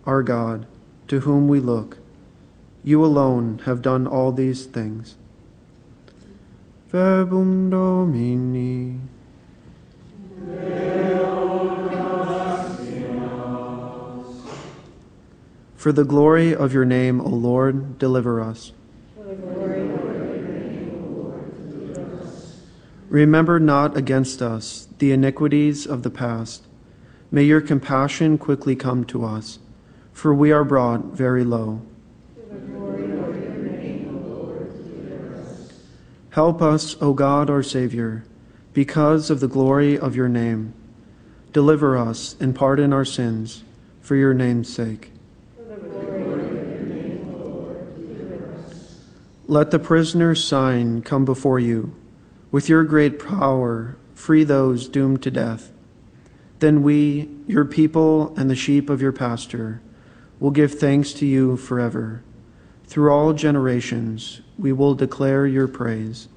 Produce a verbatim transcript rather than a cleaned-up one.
our God, to whom we look. You alone have done all these things. Verbum Domini. For the glory of your name, O Lord, deliver us. For the glory of your name, O Lord, deliver us. Remember not against us the iniquities of the past. May your compassion quickly come to us, for we are brought very low. For the glory of your name, O Lord, deliver us. Help us, O God, our Savior, because of the glory of your name. Deliver us and pardon our sins, for your name's sake. Let the prisoner's sign come before you. With your great power, free those doomed to death. Then we, your people and the sheep of your pasture, will give thanks to you forever. Through all generations, we will declare your praise.